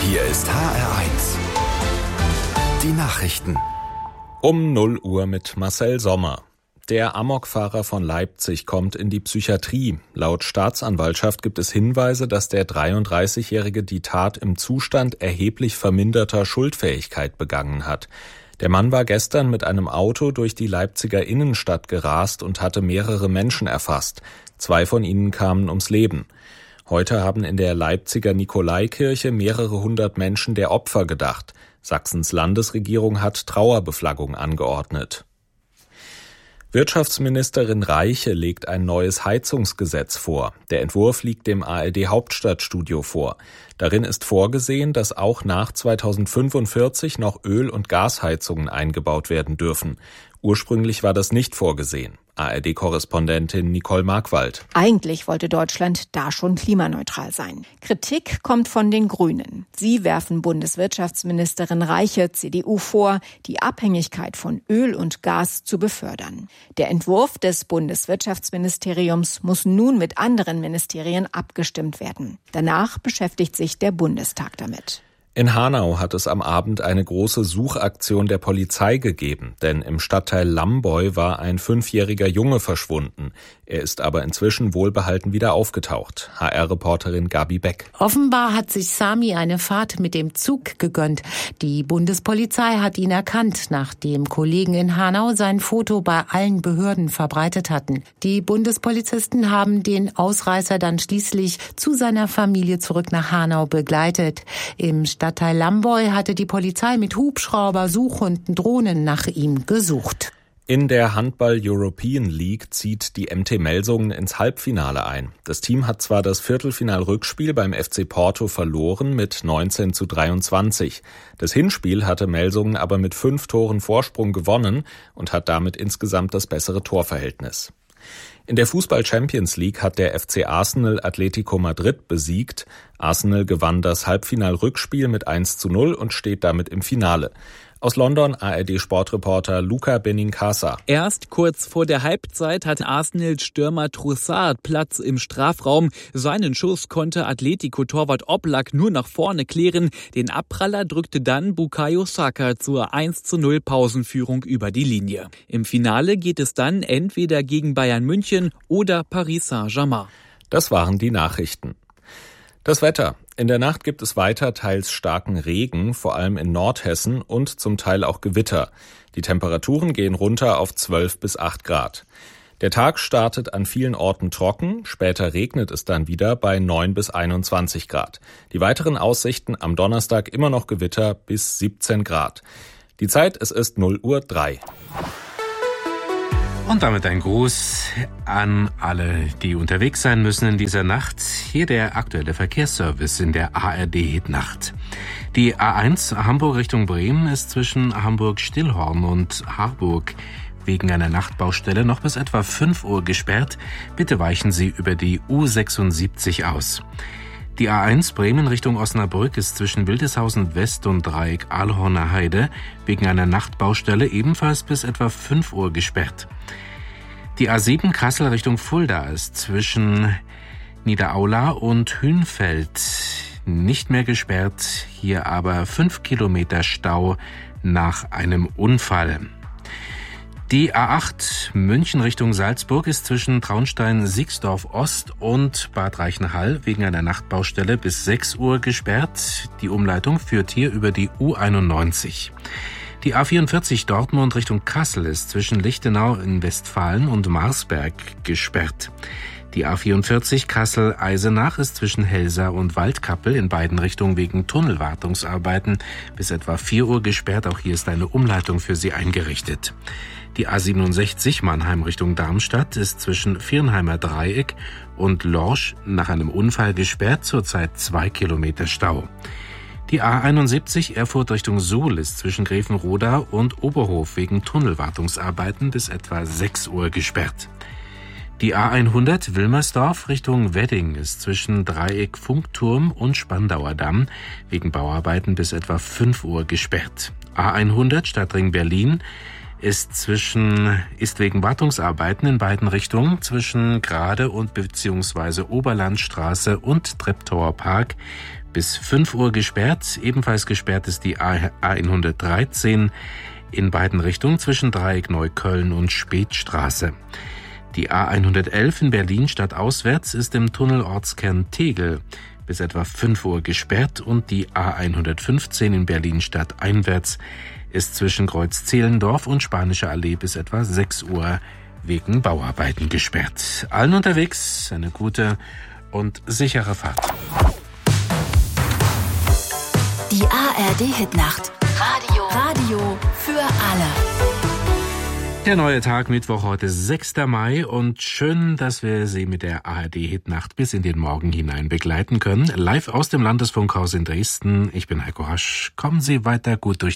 Hier ist HR1. Die Nachrichten. Um 0 Uhr mit Marcel Sommer. Der Amokfahrer von Leipzig kommt in die Psychiatrie. Laut Staatsanwaltschaft gibt es Hinweise, dass der 33-Jährige die Tat im Zustand erheblich verminderter Schuldfähigkeit begangen hat. Der Mann war gestern mit einem Auto durch die Leipziger Innenstadt gerast und hatte mehrere Menschen erfasst. 2 von ihnen kamen ums Leben. Heute haben in der Leipziger Nikolaikirche mehrere hundert Menschen der Opfer gedacht. Sachsens Landesregierung hat Trauerbeflaggung angeordnet. Wirtschaftsministerin Reiche legt ein neues Heizungsgesetz vor. Der Entwurf liegt dem ARD-Hauptstadtstudio vor. Darin ist vorgesehen, dass auch nach 2045 noch Öl- und Gasheizungen eingebaut werden dürfen. Ursprünglich war das nicht vorgesehen. ARD-Korrespondentin Nicole Markwald. Eigentlich wollte Deutschland da schon klimaneutral sein. Kritik kommt von den Grünen. Sie werfen Bundeswirtschaftsministerin Reiche, CDU, vor, die Abhängigkeit von Öl und Gas zu befördern. Der Entwurf des Bundeswirtschaftsministeriums muss nun mit anderen Ministerien abgestimmt werden. Danach beschäftigt sich der Bundestag damit. In Hanau hat es am Abend eine große Suchaktion der Polizei gegeben, denn im Stadtteil Lamboy war ein 5-jähriger Junge verschwunden. Er ist aber inzwischen wohlbehalten wieder aufgetaucht. HR-Reporterin Gabi Beck. Offenbar hat sich Sami eine Fahrt mit dem Zug gegönnt. Die Bundespolizei hat ihn erkannt, nachdem Kollegen in Hanau sein Foto bei allen Behörden verbreitet hatten. Die Bundespolizisten haben den Ausreißer dann schließlich zu seiner Familie zurück nach Hanau begleitet. Im Stadtteil Lamboy hatte die Polizei mit Hubschrauber, Suchhunden, Drohnen nach ihm gesucht. In der Handball-European League zieht die MT Melsungen ins Halbfinale ein. Das Team hat zwar das Viertelfinal-Rückspiel beim FC Porto verloren mit 19:23. Das Hinspiel hatte Melsungen aber mit 5 Toren Vorsprung gewonnen und hat damit insgesamt das bessere Torverhältnis. In der Fußball-Champions League hat der FC Arsenal Atletico Madrid besiegt. Arsenal gewann das Halbfinal-Rückspiel mit 1:0 und steht damit im Finale. Aus London ARD-Sportreporter Luca Benincasa. Erst kurz vor der Halbzeit hatte Arsenal-Stürmer Trossard Platz im Strafraum. Seinen Schuss konnte Atletico-Torwart Oblak nur nach vorne klären. Den Abpraller drückte dann Bukayo Saka zur 1:0 Pausenführung über die Linie. Im Finale geht es dann entweder gegen Bayern München oder Paris Saint-Germain. Das waren die Nachrichten. Das Wetter. In der Nacht gibt es weiter teils starken Regen, vor allem in Nordhessen und zum Teil auch Gewitter. Die Temperaturen gehen runter auf 12 bis 8 Grad. Der Tag startet an vielen Orten trocken, später regnet es dann wieder bei 9 bis 21 Grad. Die weiteren Aussichten am Donnerstag immer noch Gewitter bis 17 Grad. Die Zeit, es ist 0:03 Uhr. Und damit ein Gruß an alle, die unterwegs sein müssen in dieser Nacht. Hier der aktuelle Verkehrsservice in der ARD-Nacht. Die A1 Hamburg Richtung Bremen ist zwischen Hamburg-Stillhorn und Harburg wegen einer Nachtbaustelle noch bis etwa 5 Uhr gesperrt. Bitte weichen Sie über die U76 aus. Die A1 Bremen Richtung Osnabrück ist zwischen Wildeshausen West und Dreieck Aalhorner Heide wegen einer Nachtbaustelle ebenfalls bis etwa 5 Uhr gesperrt. Die A7 Kassel Richtung Fulda ist zwischen Niederaula und Hünfeld nicht mehr gesperrt, hier aber 5 Kilometer Stau nach einem Unfall. Die A8 München Richtung Salzburg ist zwischen Traunstein-Siegsdorf Ost und Bad Reichenhall wegen einer Nachtbaustelle bis 6 Uhr gesperrt. Die Umleitung führt hier über die U91. Die A44 Dortmund Richtung Kassel ist zwischen Lichtenau in Westfalen und Marsberg gesperrt. Die A44 Kassel-Eisenach ist zwischen Helsa und Waldkappel in beiden Richtungen wegen Tunnelwartungsarbeiten bis etwa 4 Uhr gesperrt. Auch hier ist eine Umleitung für Sie eingerichtet. Die A67 Mannheim Richtung Darmstadt ist zwischen Viernheimer Dreieck und Lorsch nach einem Unfall gesperrt, zurzeit 2 Kilometer Stau. Die A71 Erfurt Richtung Suhl ist zwischen Grevenroda und Oberhof wegen Tunnelwartungsarbeiten bis etwa 6 Uhr gesperrt. Die A100 Wilmersdorf Richtung Wedding ist zwischen Dreieck Funkturm und Spandauer Damm wegen Bauarbeiten bis etwa 5 Uhr gesperrt. A100 Stadtring Berlin ist wegen Wartungsarbeiten in beiden Richtungen zwischen Grade und bzw. Oberlandstraße und Treptower Park bis 5 Uhr gesperrt. Ebenfalls gesperrt ist die A113 in beiden Richtungen zwischen Dreieck Neukölln und Spätstraße. Die A111 in Berlin stadtauswärts ist im Tunnel Ortskern Tegel bis etwa 5 Uhr gesperrt und die A115 in Berlin stadteinwärts ist zwischen Kreuz Zehlendorf und Spanische Allee bis etwa 6 Uhr wegen Bauarbeiten gesperrt. Allen unterwegs eine gute und sichere Fahrt. Die ARD-Hitnacht. Radio für alle. Der neue Tag, Mittwoch, heute 6. Mai und schön, dass wir Sie mit der ARD-Hitnacht bis in den Morgen hinein begleiten können. Live aus dem Landesfunkhaus in Dresden. Ich bin Heiko Hasch. Kommen Sie weiter gut durch